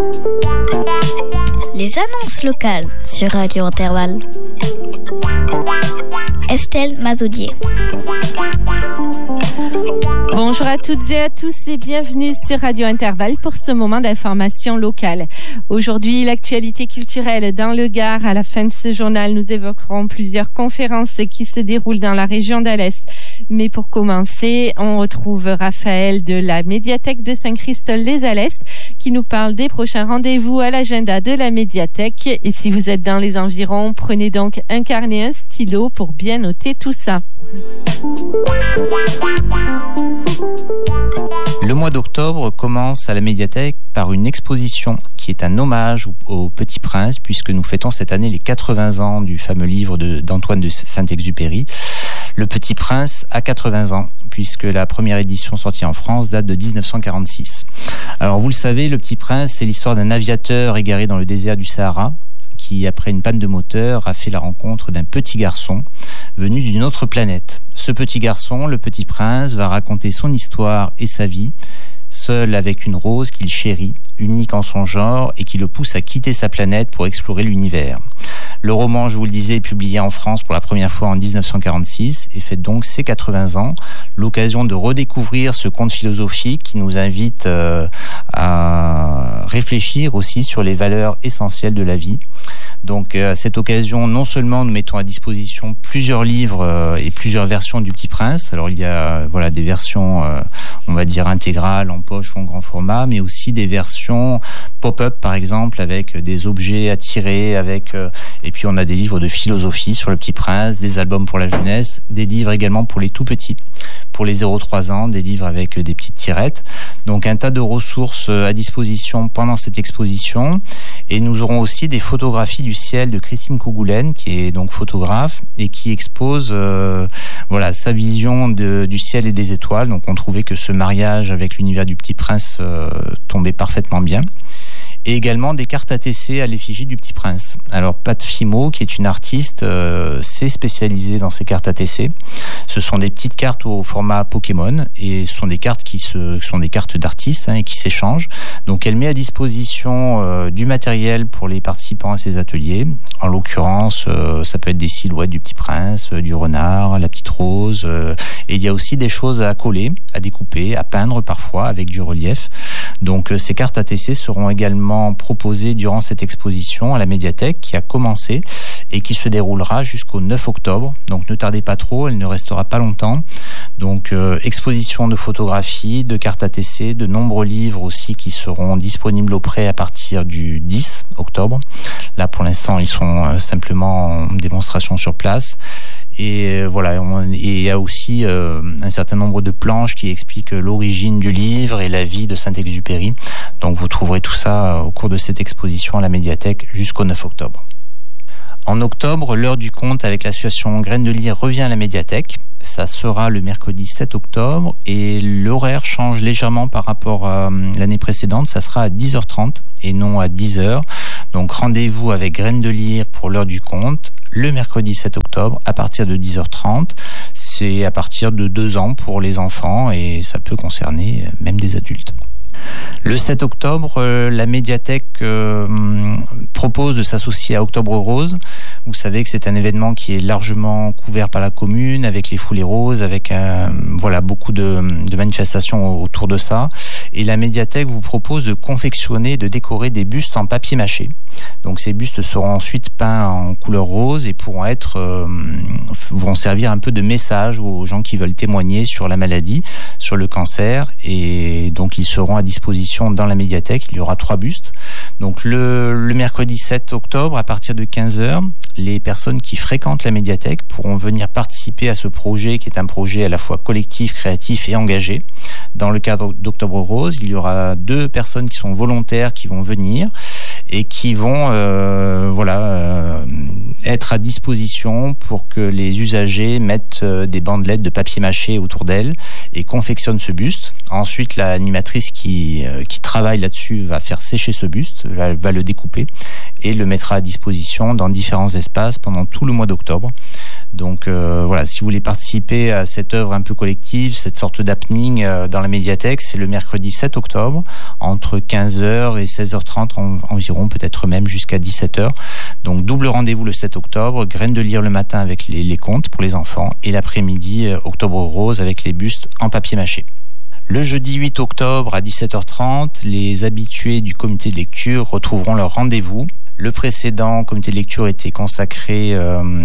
Les annonces locales sur Radio Intervalle. Estelle Mazoudier. Bonjour à toutes et à tous et bienvenue sur Radio Intervalle pour ce moment d'information locale. Aujourd'hui, l'actualité culturelle dans le Gard. À la fin de ce journal, nous évoquerons plusieurs conférences qui se déroulent dans la région d'Alès. Mais pour commencer, on retrouve Raphaël de la médiathèque de Saint-Christol-les-Alès qui nous parle des prochains rendez-vous à l'agenda de la médiathèque. Et si vous êtes dans les environs, prenez donc un carnet et un stylo pour bien noter tout ça. Le mois d'octobre commence à la médiathèque par une exposition qui est un hommage au Petit Prince, puisque nous fêtons cette année les 80 ans du fameux livre d'Antoine de Saint-Exupéry. Le Petit Prince a 80 ans, puisque la première édition sortie en France date de 1946. Alors vous le savez, Le Petit Prince, c'est l'histoire d'un aviateur égaré dans le désert du Sahara, qui, après une panne de moteur, a fait la rencontre d'un petit garçon venu d'une autre planète. Ce petit garçon, le Petit Prince, va raconter son histoire et sa vie, seul avec une rose qu'il chérit, unique en son genre, et qui le pousse à quitter sa planète pour explorer l'univers. Le roman, je vous le disais, est publié en France pour la première fois en 1946 et fête donc ses 80 ans. L'occasion de redécouvrir ce conte philosophique qui nous invite à réfléchir aussi sur les valeurs essentielles de la vie. Donc à cette occasion, non seulement nous mettons à disposition plusieurs livres et plusieurs versions du Petit Prince. Alors il y a des versions, on va dire intégrales, en poche ou en grand format, mais aussi des versions pop-up par exemple, avec des objets à tirer, et puis on a des livres de philosophie sur le Petit Prince, des albums pour la jeunesse, des livres également pour les tout petits, pour les 0-3 ans, des livres avec des petites tirettes. Donc un tas de ressources à disposition pendant cette exposition. Et nous aurons aussi des photographies du ciel de Christine Kougoulen, qui est donc photographe et qui expose sa vision du ciel et des étoiles. Donc on trouvait que ce mariage avec l'univers du Petit Prince tombait parfaitement bien. Et également des cartes ATC à l'effigie du Petit Prince. Alors Pat Fimo, qui est une artiste, s'est spécialisée dans ces cartes ATC. Ce sont des petites cartes au format Pokémon et ce sont des cartes qui sont des cartes d'artistes et qui s'échangent. Donc elle met à disposition du matériel pour les participants à ces ateliers. En l'occurrence, ça peut être des silhouettes du Petit Prince, du renard, la petite rose. Et il y a aussi des choses à coller, à découper, à peindre parfois avec du relief. Donc ces cartes ATC seront également proposées durant cette exposition à la médiathèque qui a commencé et qui se déroulera jusqu'au 9 octobre. Donc ne tardez pas trop, elle ne restera pas longtemps. Donc exposition de photographies, de cartes ATC, de nombreux livres aussi qui seront disponibles auprès à partir du 10 octobre. Là pour l'instant ils sont simplement en démonstration sur place. Et il y a aussi un certain nombre de planches qui expliquent l'origine du livre et la vie de Saint-Exupéry. Donc vous trouverez tout ça au cours de cette exposition à la médiathèque jusqu'au 9 octobre. En octobre, l'heure du conte avec l'association Graines de Lyre revient à la médiathèque. Ça sera le mercredi 7 octobre et l'horaire change légèrement par rapport à l'année précédente. Ça sera à 10h30 et non à 10h. Donc rendez-vous avec Graines de Lyre pour l'heure du conte le mercredi 7 octobre à partir de 10h30. C'est à partir de 2 ans pour les enfants et ça peut concerner même des adultes. Le 7 octobre, la médiathèque propose de s'associer à Octobre Rose. Vous savez que c'est un événement qui est largement couvert par la commune, avec les foulées roses, avec beaucoup de manifestations autour de ça. Et la médiathèque vous propose de confectionner, de décorer des bustes en papier mâché. Donc ces bustes seront ensuite peints en couleur rose et vont servir un peu de message aux gens qui veulent témoigner sur la maladie, sur le cancer. Et donc ils seront à disposition dans la médiathèque. Il y aura 3 bustes. Donc le mercredi 7 octobre, à partir de 15h, les personnes qui fréquentent la médiathèque pourront venir participer à ce projet qui est un projet à la fois collectif, créatif et engagé. Dans le cadre d'Octobre Rose, il y aura 2 personnes qui sont volontaires qui vont venir et qui vont être à disposition pour que les usagers mettent des bandelettes de papier mâché autour d'elles et confectionnent ce buste. Ensuite, l'animatrice qui travaille là-dessus va faire sécher ce buste, va le découper et le mettra à disposition dans différents espaces pendant tout le mois d'octobre. Donc voilà, si vous voulez participer à cette œuvre un peu collective, cette sorte d'happening dans la médiathèque, c'est le mercredi 7 octobre, entre 15h et 16h30 environ, peut-être même jusqu'à 17h. Donc double rendez-vous le 7 octobre, graines de lyre le matin avec les contes pour les enfants, et l'après-midi, octobre rose avec les bustes en papier mâché. Le jeudi 8 octobre à 17h30, les habitués du comité de lecture retrouveront leur rendez-vous. Le précédent comité de lecture était consacré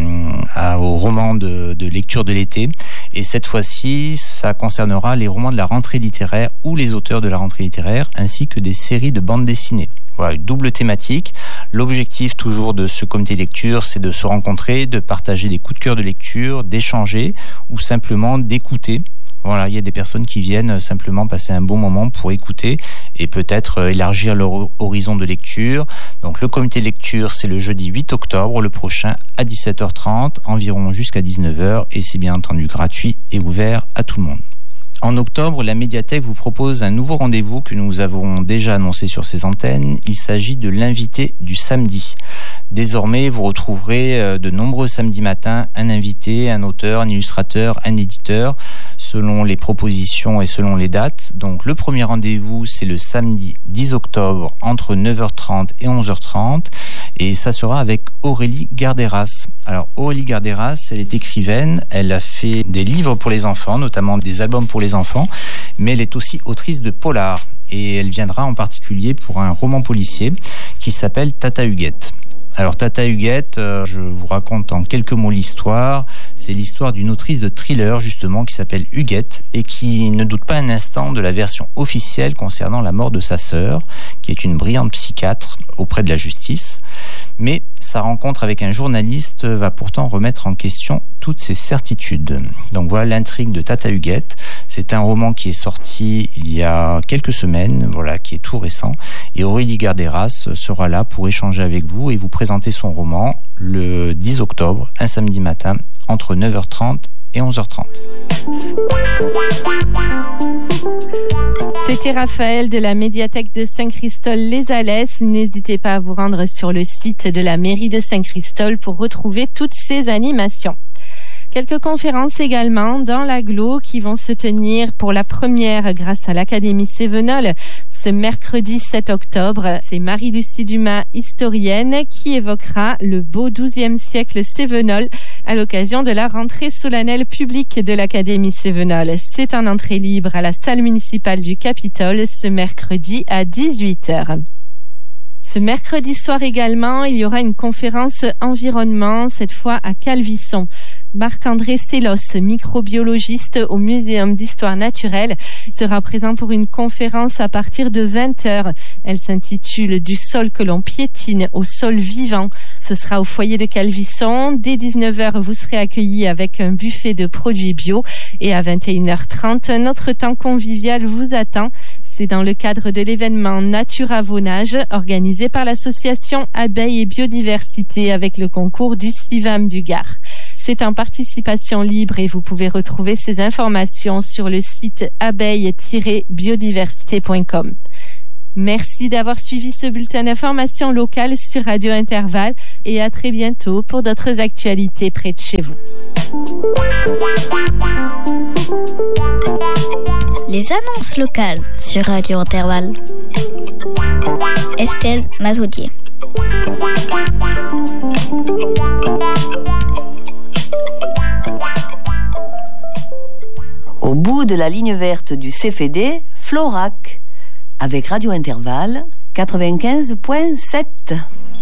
aux romans de lecture de l'été. Et cette fois-ci, ça concernera les romans de la rentrée littéraire ou les auteurs de la rentrée littéraire, ainsi que des séries de bandes dessinées. Voilà, une double thématique. L'objectif toujours de ce comité de lecture, c'est de se rencontrer, de partager des coups de cœur de lecture, d'échanger ou simplement d'écouter. Voilà, il y a des personnes qui viennent simplement passer un bon moment pour écouter et peut-être élargir leur horizon de lecture. Donc le comité de lecture, c'est le jeudi 8 octobre, le prochain à 17h30, environ jusqu'à 19h, et c'est bien entendu gratuit et ouvert à tout le monde. En octobre, la médiathèque vous propose un nouveau rendez-vous que nous avons déjà annoncé sur ces antennes. Il s'agit de l'invité du samedi. Désormais, vous retrouverez de nombreux samedis matins un invité, un auteur, un illustrateur, un éditeur, selon les propositions et selon les dates. Donc le premier rendez-vous, c'est le samedi 10 octobre entre 9h30 et 11h30, et ça sera avec Aurélie Garderas. Alors Aurélie Garderas, elle est écrivaine, elle a fait des livres pour les enfants, notamment des albums pour les enfants, mais elle est aussi autrice de polar, et elle viendra en particulier pour un roman policier qui s'appelle Tata Huguette. Alors Tata Huguette, je vous raconte en quelques mots l'histoire. C'est l'histoire d'une autrice de thriller justement qui s'appelle Huguette et qui ne doute pas un instant de la version officielle concernant la mort de sa sœur, qui est une brillante psychiatre auprès de la justice. Mais sa rencontre avec un journaliste va pourtant remettre en question toutes ses certitudes. Donc voilà l'intrigue de Tata Huguette. C'est un roman qui est sorti il y a quelques semaines, voilà, qui est tout récent. Et Aurélie Garderas sera là pour échanger avec vous et vous présenter son roman le 10 octobre, un samedi matin, entre 9h30 et 11h30. C'était Raphaël de la médiathèque de Saint-Christol-les-Alès. N'hésitez pas à vous rendre sur le site de la mairie de Saint-Christol pour retrouver toutes ces animations. Quelques conférences également dans l'agglo qui vont se tenir pour la première grâce à l'Académie Cévenol ce mercredi 7 octobre. C'est Marie-Lucie Dumas, historienne, qui évoquera le beau XIIe siècle Cévenol à l'occasion de la rentrée solennelle publique de l'Académie Cévenol. C'est en entrée libre à la salle municipale du Capitole ce mercredi à 18h. Ce mercredi soir également, il y aura une conférence environnement, cette fois à Calvisson. Marc-André Sellos, microbiologiste au Muséum d'Histoire Naturelle, sera présent pour une conférence à partir de 20h. Elle s'intitule « Du sol que l'on piétine au sol vivant ». Ce sera au foyer de Calvisson. Dès 19h, vous serez accueillis avec un buffet de produits bio. Et à 21h30, notre temps convivial vous attend. C'est dans le cadre de l'événement Nature à vos nages, organisé par l'association Abeilles et Biodiversité avec le concours du CIVAM du Gard. C'est en participation libre et vous pouvez retrouver ces informations sur le site abeilles-biodiversité.com. Merci d'avoir suivi ce bulletin d'information locale sur Radio Intervalle et à très bientôt pour d'autres actualités près de chez vous. Les annonces locales sur Radio Intervalle. Estelle Mazoudier. Au bout de la ligne verte du CFD, Florac, avec Radio Intervalle 95.7.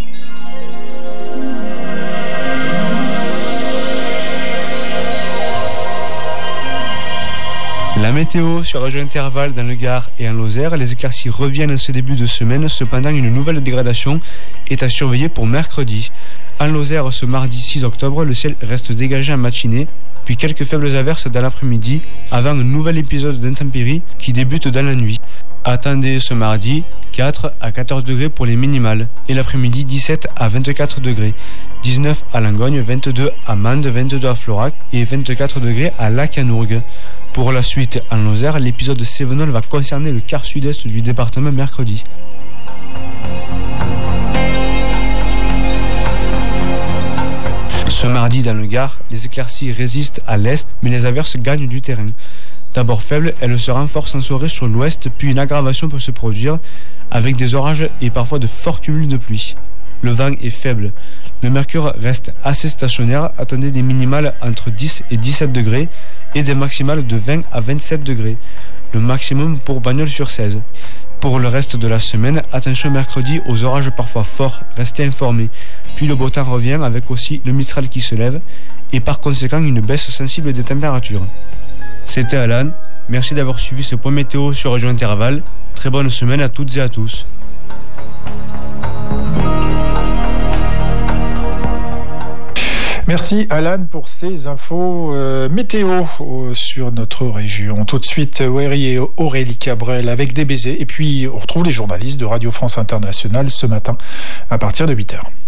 La météo sur Radio Intervalle dans le Gard et en Lozère. Les éclaircies reviennent ce début de semaine. Cependant, une nouvelle dégradation est à surveiller pour mercredi. En Lozère, ce mardi 6 octobre, le ciel reste dégagé en matinée, puis quelques faibles averses dans l'après-midi, avant un nouvel épisode d'intempéries qui débute dans la nuit. Attendez ce mardi 4 à 14 degrés pour les minimales, et l'après-midi 17 à 24 degrés, 19 à Langogne, 22 à Mende, 22 à Florac et 24 degrés à Lac-en-Ourgues. Pour la suite, en Lozère, l'épisode Cévenol va concerner le quart sud-est du département mercredi. Ce Ce mardi, dans le Gard, les éclaircies résistent à l'est, mais les averses gagnent du terrain. D'abord faibles, elles se renforcent en soirée sur l'ouest, puis une aggravation peut se produire, avec des orages et parfois de forts cumuls de pluie. Le vent est faible. Le mercure reste assez stationnaire, attendez des minimales entre 10 et 17 degrés et des maximales de 20 à 27 degrés. Le maximum pour Bagnols-sur-Cèze. Pour le reste de la semaine, attention mercredi aux orages parfois forts, restez informés. Puis le beau temps revient avec aussi le Mistral qui se lève et par conséquent une baisse sensible des températures. C'était Alan, merci d'avoir suivi ce point météo sur Radio Intervalle. Très bonne semaine à toutes et à tous. Merci Alan pour ces infos météo sur notre région. Tout de suite, Wery et Aurélie Cabrel avec des baisers. Et puis, on retrouve les journalistes de Radio France Internationale ce matin à partir de 8h.